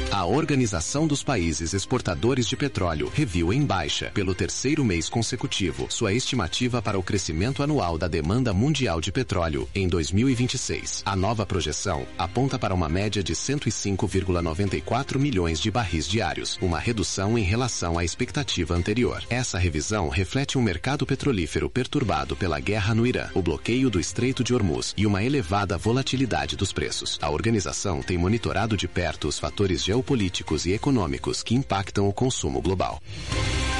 A Organização dos Países Exportadores de Petróleo reviu em baixa, pelo terceiro mês consecutivo, sua estimativa para o crescimento anual da demanda mundial de petróleo em 2026. A nova projeção aponta para uma média de 105,94 milhões de barris diários, uma redução em relação à expectativa anterior. Essa revisão reflete um mercado petrolífero perturbado pela guerra no Irã, o bloqueio do Estreito de Hormuz e uma elevada volatilidade dos preços. A organização tem monitorado de perto os fatores geopolíticos e econômicos que impactam o consumo global.